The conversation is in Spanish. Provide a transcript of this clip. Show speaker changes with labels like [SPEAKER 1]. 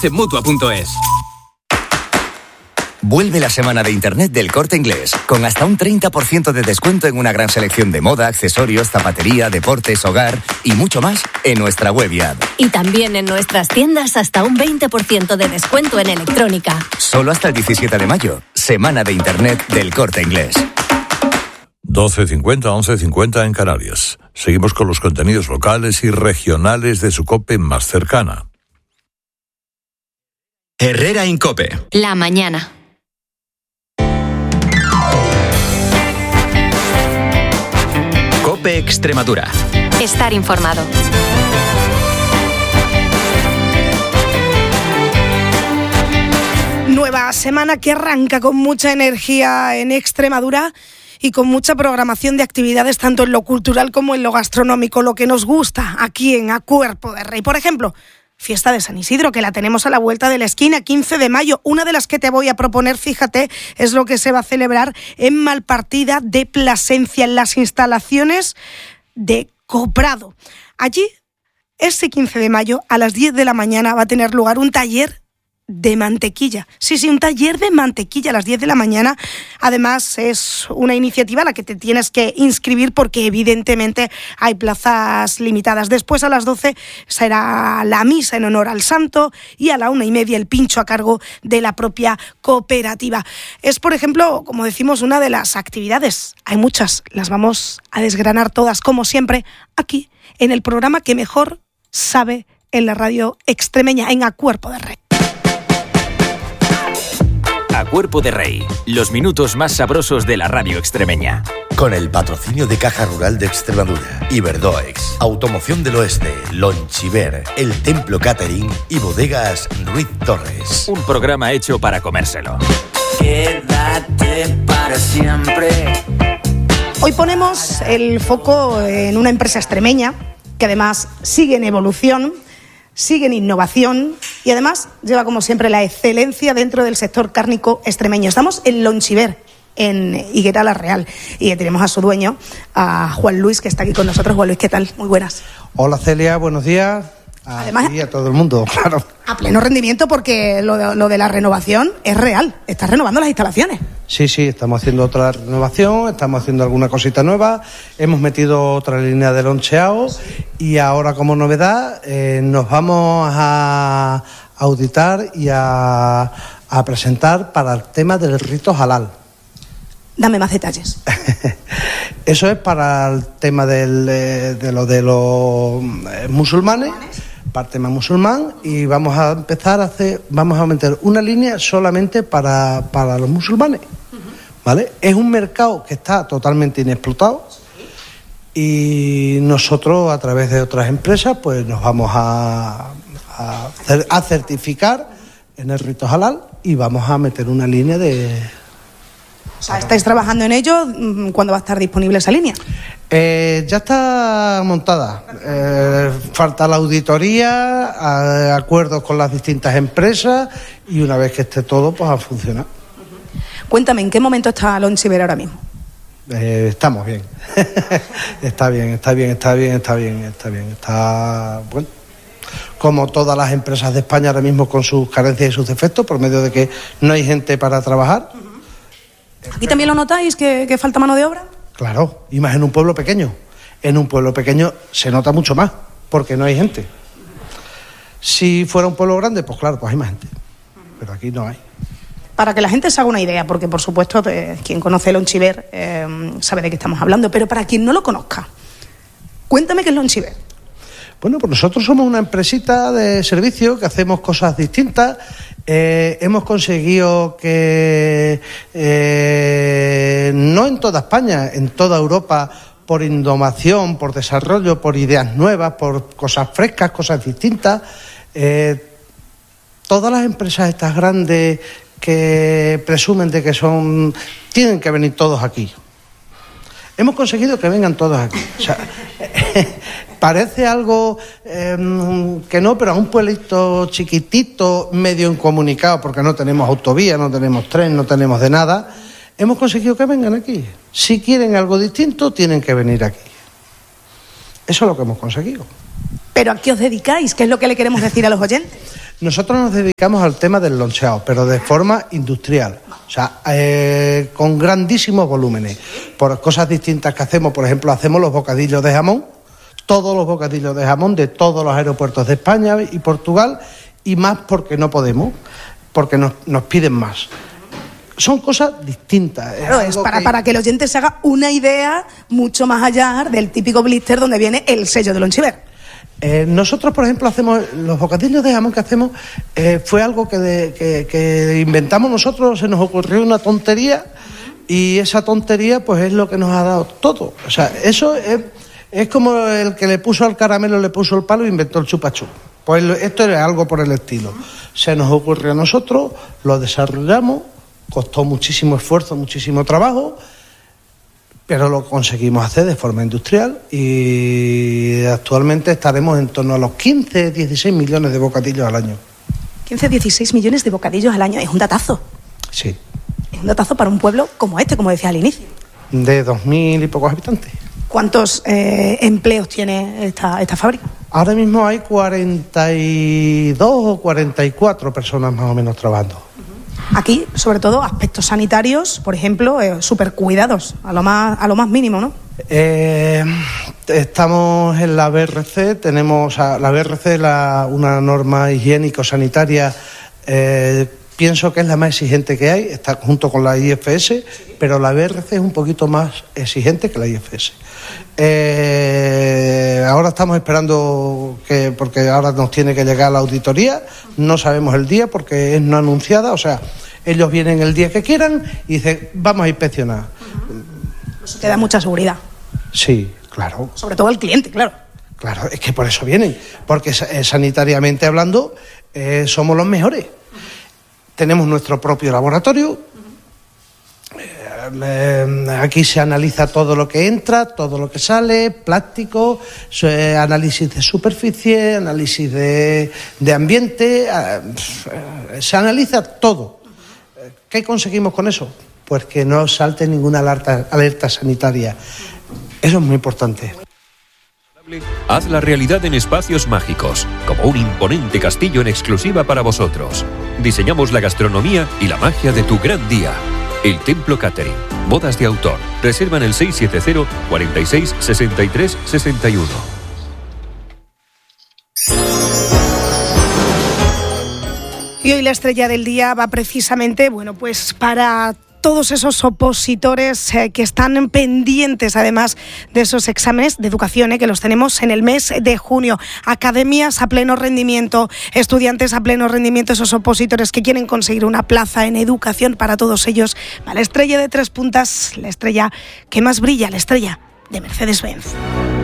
[SPEAKER 1] Conoce Mutua.es.
[SPEAKER 2] Vuelve la semana de Internet del Corte Inglés, con hasta un 30% de descuento en una gran selección de moda, accesorios, zapatería, deportes, hogar y mucho más en nuestra web y app.
[SPEAKER 3] Y también en nuestras tiendas hasta un 20% de descuento en electrónica.
[SPEAKER 2] Solo hasta el 17 de mayo, semana de Internet del Corte Inglés.
[SPEAKER 4] 12:50, 11:50 en Canarias. Seguimos con los contenidos locales y regionales de su COPE más cercana.
[SPEAKER 5] Herrera Incope.
[SPEAKER 3] La mañana.
[SPEAKER 5] COPE Extremadura.
[SPEAKER 3] Estar informado.
[SPEAKER 6] Nueva semana que arranca con mucha energía en Extremadura y con mucha programación de actividades tanto en lo cultural como en lo gastronómico, lo que nos gusta aquí en A Cuerpo de Rey. Por ejemplo, Fiesta de San Isidro, que la tenemos a la vuelta de la esquina, 15 de mayo. Una de las que te voy a proponer, fíjate, es lo que se va a celebrar en Malpartida de Plasencia, en las instalaciones de Coprado. Allí, ese 15 de mayo, a las 10 de la mañana, va a tener lugar un taller de mantequilla. Sí, un taller de mantequilla a las 10 de la mañana. Además, es una iniciativa a la que te tienes que inscribir porque evidentemente hay plazas limitadas. Después, a las 12, será la misa en honor al santo y a la 1:30 el pincho a cargo de la propia cooperativa. Es, por ejemplo, como decimos, una de las actividades. Hay muchas, las vamos a desgranar todas, como siempre, aquí, en el programa que mejor sabe en la radio extremeña, en A Cuerpo de Rey.
[SPEAKER 5] A Cuerpo de Rey, los minutos más sabrosos de la radio extremeña.
[SPEAKER 7] Con el patrocinio de Caja Rural de Extremadura, Iberdoex, Automoción del Oeste, Lonchiver, El Templo Catering y Bodegas Ruiz Torres.
[SPEAKER 5] Un programa hecho para comérselo.
[SPEAKER 8] Quédate para siempre.
[SPEAKER 6] Hoy ponemos el foco en una empresa extremeña que además sigue en evolución, sigue en innovación y además lleva como siempre la excelencia dentro del sector cárnico extremeño. Estamos en Lonchiver, en Higuera la Real, y tenemos a su dueño, a Juan Luis, que está aquí con nosotros. Juan Luis, ¿qué tal? Muy buenas.
[SPEAKER 9] Hola Celia, buenos días.
[SPEAKER 6] Además,
[SPEAKER 9] y a todo el mundo, claro.
[SPEAKER 6] A pleno rendimiento porque lo de la renovación es real. Estás renovando las instalaciones.
[SPEAKER 9] Sí, estamos haciendo otra renovación, estamos haciendo alguna cosita nueva, hemos metido otra línea de loncheado y ahora como novedad nos vamos a auditar y a presentar para el tema del rito halal.
[SPEAKER 6] Dame más detalles.
[SPEAKER 9] Eso es para el tema de los musulmanes, para el tema musulmán, y vamos a empezar vamos a meter una línea solamente para los musulmanes, ¿vale? Es un mercado que está totalmente inexplotado y nosotros a través de otras empresas pues nos vamos a certificar en el rito halal y vamos a meter una línea de...
[SPEAKER 6] O sea, ¿estáis trabajando en ello? ¿Cuándo va a estar disponible esa línea?
[SPEAKER 9] Ya está montada. Falta la auditoría, acuerdos con las distintas empresas y una vez que esté todo, pues a funcionar.
[SPEAKER 6] Cuéntame, ¿en qué momento está Lonchiver ahora mismo?
[SPEAKER 9] Estamos bien. Está bueno. Como todas las empresas de España ahora mismo con sus carencias y sus defectos, por medio de que no hay gente para trabajar.
[SPEAKER 6] ¿Aquí también lo notáis, que falta mano de obra?
[SPEAKER 9] Claro, y más en un pueblo pequeño. En un pueblo pequeño se nota mucho más, porque no hay gente. Si fuera un pueblo grande, pues claro, pues hay más gente. Pero aquí no hay.
[SPEAKER 6] Para que la gente se haga una idea, porque por supuesto quien conoce Lonchiver sabe de qué estamos hablando, pero para quien no lo conozca, cuéntame qué es Lonchiver.
[SPEAKER 9] Bueno, pues nosotros somos una empresita de servicio que hacemos cosas distintas. Hemos conseguido que no en toda España, en toda Europa, por innovación, por desarrollo, por ideas nuevas, por cosas frescas, cosas distintas, todas las empresas estas grandes que presumen de que tienen que venir todos aquí. Hemos conseguido que vengan todos aquí. O sea, parece algo que no, pero a un pueblito chiquitito, medio incomunicado, porque no tenemos autovía, no tenemos tren, no tenemos de nada, hemos conseguido que vengan aquí. Si quieren algo distinto, tienen que venir aquí. Eso es lo que hemos conseguido.
[SPEAKER 6] ¿Pero a qué os dedicáis? ¿Qué es lo que le queremos decir a los oyentes?
[SPEAKER 9] Nosotros nos dedicamos al tema del loncheado, pero de forma industrial, o sea, con grandísimos volúmenes, por cosas distintas que hacemos. Por ejemplo, hacemos los bocadillos de jamón, todos los bocadillos de jamón de todos los aeropuertos de España y Portugal, y más porque no podemos, porque nos piden más. Son cosas distintas.
[SPEAKER 6] Claro, es para que el oyente se haga una idea mucho más allá del típico blister donde viene el sello de Lonchiver.
[SPEAKER 9] Nosotros, por ejemplo, hacemos los bocadillos de jamón que hacemos, fue algo que inventamos nosotros, se nos ocurrió una tontería y esa tontería pues es lo que nos ha dado todo. O sea, eso es como el que le puso al caramelo, le puso el palo e inventó el chupachú. Pues esto es algo por el estilo. Se nos ocurrió a nosotros, lo desarrollamos, costó muchísimo esfuerzo, muchísimo trabajo, pero lo conseguimos hacer de forma industrial y actualmente estaremos en torno a los 15, 16 millones de bocadillos al año.
[SPEAKER 6] 15, 16 millones de bocadillos al año, es un datazo.
[SPEAKER 9] Sí.
[SPEAKER 6] Es un datazo para un pueblo como este, como decía al inicio.
[SPEAKER 9] De 2.000 y pocos habitantes.
[SPEAKER 6] ¿Cuántos empleos tiene esta fábrica?
[SPEAKER 9] Ahora mismo hay 42 o 44 personas más o menos trabajando.
[SPEAKER 6] Aquí, sobre todo, aspectos sanitarios, por ejemplo, súper cuidados, a lo más mínimo, ¿no?
[SPEAKER 9] Estamos en la BRC, tenemos la BRC, una norma higiénico-sanitaria, pienso que es la más exigente que hay, está junto con la IFS, pero la BRC es un poquito más exigente que la IFS. Ahora estamos esperando porque ahora nos tiene que llegar la auditoría, no sabemos el día porque es no anunciada, o sea, ellos vienen el día que quieran y dicen, vamos a inspeccionar.
[SPEAKER 6] Eso te da mucha seguridad.
[SPEAKER 9] Sí, claro.
[SPEAKER 6] Sobre todo el cliente, claro.
[SPEAKER 9] Claro, es que por eso vienen, porque sanitariamente hablando somos los mejores. Tenemos nuestro propio laboratorio. Aquí se analiza todo lo que entra, todo lo que sale, plástico, análisis de superficie, análisis de ambiente, se analiza todo. ¿Qué conseguimos con eso? Pues que no salte ninguna alerta sanitaria. Eso es muy importante.
[SPEAKER 1] Haz la realidad en Espacios Mágicos, como un imponente castillo en exclusiva para vosotros. Diseñamos la gastronomía y la magia de tu gran día. El Templo Catering. Bodas de autor. Reserva en el 670 46 63 61.
[SPEAKER 6] Y hoy la estrella del día va precisamente, pues para todos esos opositores que están pendientes, además de esos exámenes de educación, que los tenemos en el mes de junio. Academias a pleno rendimiento, estudiantes a pleno rendimiento, esos opositores que quieren conseguir una plaza en educación, para todos ellos va la estrella de 3 puntas, la estrella que más brilla, la estrella de Mercedes-Benz.